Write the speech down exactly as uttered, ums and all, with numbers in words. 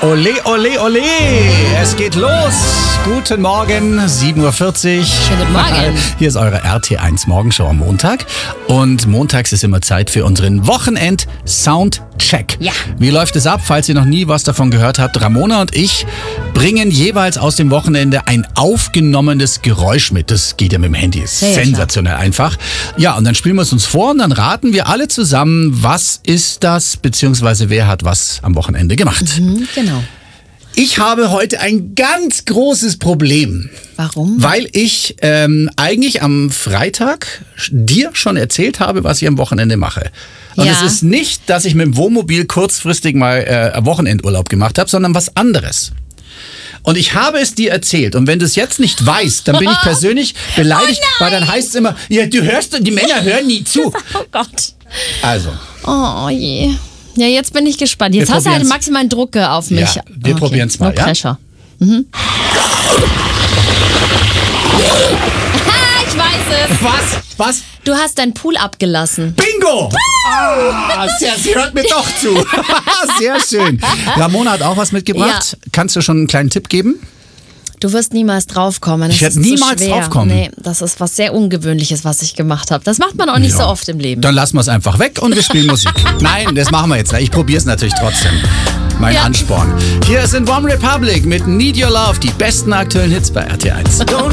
Ole, ole, ole! Es geht los! Guten Morgen, sieben Uhr vierzig. Schönen guten Morgen. Hier ist eure R T eins Morgenshow am Montag. Und montags ist immer Zeit für unseren Wochenend-Soundcheck. Ja. Wie läuft es ab? Falls ihr noch nie was davon gehört habt, Ramona und ich bringen jeweils aus dem Wochenende ein aufgenommenes Geräusch mit. Das geht ja mit dem Handy. Ist Ja, ja, sensationell einfach. Ja, und dann spielen wir es uns vor und dann raten wir alle zusammen, was ist das, beziehungsweise wer hat was am Wochenende gemacht. Mhm, genau. Ich habe heute ein ganz großes Problem. Warum? Weil ich ähm, eigentlich am Freitag dir schon erzählt habe, was ich am Wochenende mache. Und Ja. es ist nicht, dass ich mit dem Wohnmobil kurzfristig mal äh, Wochenendurlaub gemacht habe, sondern was anderes. Und ich habe es dir erzählt. Und wenn du es jetzt nicht weißt, dann bin ich persönlich beleidigt, Oh weil dann heißt es immer, ja, du hörst, die Männer hören nie zu. Oh Gott. Also, Oh je. Ja, jetzt bin ich gespannt. Jetzt Wir hast du halt probieren's. maximalen Druck auf mich. Ja, wir probieren's mal, no ja? pressure. Mhm. Ich weiß es. was? Was? Du hast deinen Pool abgelassen. Bingo! Ah, sehr, sie hört mir doch zu. Sehr schön. Ramona hat auch was mitgebracht. Kannst du schon einen kleinen Tipp geben? Du wirst niemals draufkommen. Das Ich werde ist zu niemals schwer. draufkommen. Nee, das ist was sehr Ungewöhnliches, was ich gemacht habe. Das macht man auch nicht Ja. so oft im Leben. Dann lassen wir es einfach weg und wir spielen Musik. Nein, das machen wir jetzt. Ich probiere es natürlich trotzdem. Mein Ja. Ansporn. Hier sind One Republic mit Need Your Love, die besten aktuellen Hits bei R T eins. Don't